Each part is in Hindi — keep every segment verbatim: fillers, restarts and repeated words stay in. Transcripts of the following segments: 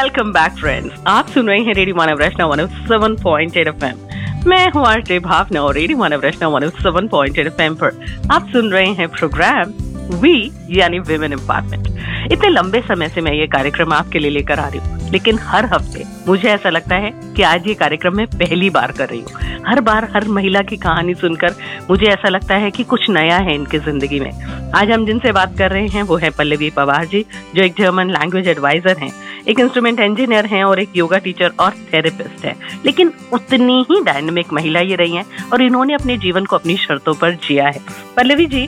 वेलकम बैक फ्रेंड्स, आप सुन रहे हैं रेडियो मानव रचना one O seven point eight F M. मैं हूँ आरजे भावना और रेडियो मानव रचना one O seven point eight F M पर आप सुन रहे हैं प्रोग्राम वी यानी विमेन एम्पावरमेंट। इतने लंबे समय से मैं ये कार्यक्रम आपके लिए लेकर आ रही हूँ, लेकिन हर हफ्ते मुझे ऐसा लगता है कि आज ये कार्यक्रम मैं पहली बार कर रही हूँ। हर बार हर महिला की कहानी सुनकर मुझे ऐसा लगता है कि कुछ नया है इनकी जिंदगी में। आज हम जिनसे बात कर रहे हैं वो है पल्लवी पवार जी, जो एक जर्मन लैंग्वेज एडवाइजर हैं, एक इंस्ट्रूमेंट इंजीनियर हैं और एक योगा टीचर और थेरेपिस्ट है। लेकिन उतनी ही डायनामिक महिला ये रही हैं और इन्होंने अपने जीवन को अपनी शर्तों पर जिया है। पल्लवी जी,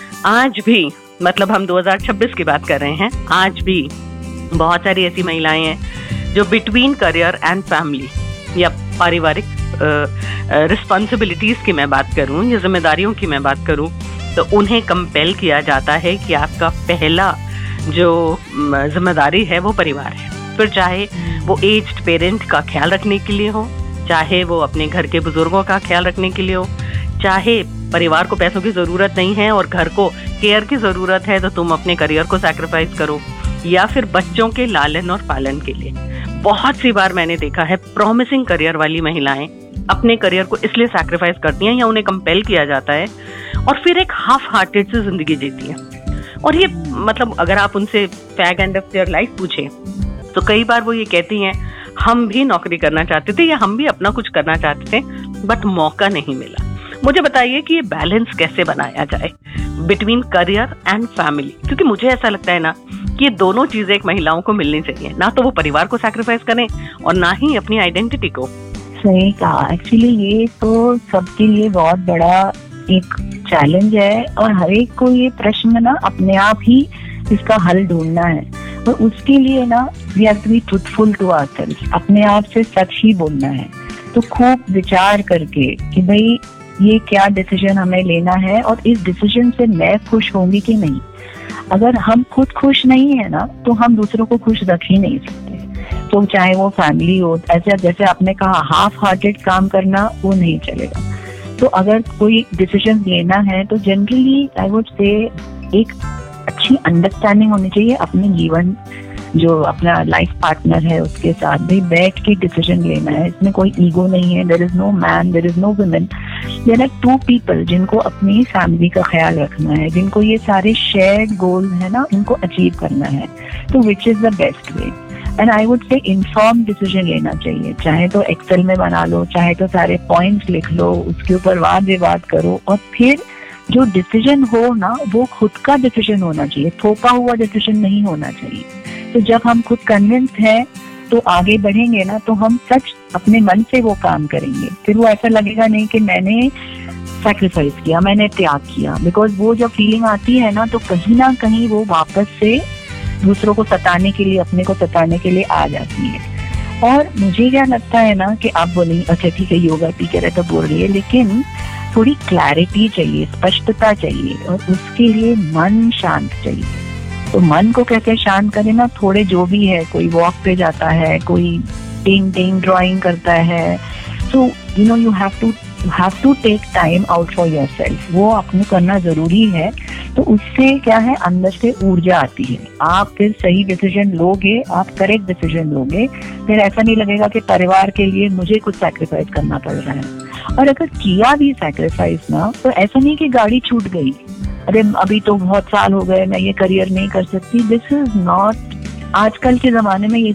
आज भी मतलब हम दो हज़ार छब्बीस की बात कर रहे हैं, आज भी बहुत सारी ऐसी महिलाएं हैं जो बिटवीन करियर एंड फैमिली या पारिवारिक रिस्पॉन्सिबिलिटीज की मैं बात करूं या जिम्मेदारियों की मैं बात करूं तो उन्हें कंपेल किया जाता है कि आपका पहला जो जिम्मेदारी है वो परिवार है। फिर चाहे वो एज्ड पेरेंट का ख्याल रखने के लिए हो, चाहे वो अपने घर के बुजुर्गों का ख्याल रखने के लिए हो, चाहे परिवार को पैसों की जरूरत नहीं है और घर को केयर की जरूरत है तो तुम अपने करियर को सैक्रिफाइस करो, या फिर बच्चों के लालन और पालन के लिए। बहुत सी बार मैंने देखा है प्रॉमिसिंग करियर वाली महिलाएं अपने करियर को इसलिए सैक्रिफाइस करती हैं या उन्हें कंपेल किया जाता है और फिर एक हाफ हार्टेड से जिंदगी जीती हैं। और ये मतलब अगर आप उनसे fag end of their life पूछें तो कई बार वो ये कहती हैं हम भी नौकरी करना चाहते थे या हम भी अपना कुछ करना चाहते थे बट मौका नहीं मिला। मुझे बताइए कि ये बैलेंस कैसे बनाया जाए बिटवीन करियर एंड फैमिली, क्योंकि मुझे ऐसा लगता है ना कि ये दोनों चीजें एक महिलाओं को मिलनी चाहिए, ना तो वो परिवार को सैक्रिफाइस करें और ना ही अपनी आइडेंटिटी को। सही कहा। एक्चुअली ये तो सबके लिए बहुत बड़ा एक चैलेंज है और हर एक को ये प्रश्न ना अपने आप ही इसका हल ढूंढना है। और उसके लिए ना we have to be truthful to ourselves, अपने आप से सच ही बोलना है। तो खूब विचार करके कि भाई ये क्या डिसीजन हमें लेना है और इस डिसीजन से मैं खुश होंगी कि नहीं। अगर हम खुद खुश नहीं है ना तो हम दूसरों को खुश रख ही नहीं सकते। तो चाहे वो फैमिली हो, ऐसे जैसे आपने कहा हाफ हार्टेड काम करना वो नहीं चलेगा। तो अगर कोई डिसीजन लेना है तो जनरली आई वुड से एक अच्छी अंडरस्टैंडिंग होनी चाहिए अपने जीवन जो अपना लाइफ पार्टनर है उसके साथ भी बैठ के डिसीजन लेना है। इसमें कोई ईगो नहीं है। There is no man, there is no women, there are to people जिनको अपनी फैमिली का ख्याल रखना है, जिनको ये सारे शेयर्ड गोल है ना इनको अचीव करना है। तो which is the best way. And I would say inform decision लेना चाहिए। चाहे तो एक्सेल में बना लो, चाहे तो सारे पॉइंट्स लिख लो, उसके ऊपर वाद विवाद करो और फिर जो डिसीजन हो ना वो खुद का डिसीजन होना चाहिए, थोपा हुआ डिसीजन नहीं होना चाहिए। तो जब हम खुद कन्विंस्ड हैं तो आगे बढ़ेंगे ना तो हम सच अपने मन से वो काम करेंगे। फिर वो ऐसा लगेगा नहीं कि मैंने सैक्रिफाइस किया, मैंने त्याग किया। बिकॉज वो जब फीलिंग आती है ना तो कहीं ना कहीं वो वापस से दूसरों को सताने के लिए, अपने को सताने के लिए आ जाती है। और मुझे क्या लगता है ना कि आप बोलेंगे अच्छा ठीक है योगा टीचर है तो बोल रही है, लेकिन थोड़ी क्लैरिटी चाहिए, स्पष्टता चाहिए और उसके लिए मन शांत चाहिए। तो मन को कैसे शांत करें ना, थोड़े जो भी है, कोई वॉक पे जाता है, कोई पेंटिंग ड्राइंग करता है, तो you know you have to have to take time out for yourself. वो आपको करना जरूरी है। तो उससे क्या है अंदर से ऊर्जा आती है, आप फिर सही डिसीजन लोगे, आप करेक्ट डिसीजन लोगे। फिर ऐसा नहीं लगेगा कि परिवार के लिए मुझे कुछ सैक्रिफाइस करना पड़ रहा है। और अगर किया भी सैक्रिफाइस ना तो ऐसा नहीं कि गाड़ी छूट गई, अरे अभी तो बहुत साल हो गए मैं ये करियर नहीं कर सकती। दिस इज नॉट, आजकल के जमाने में ये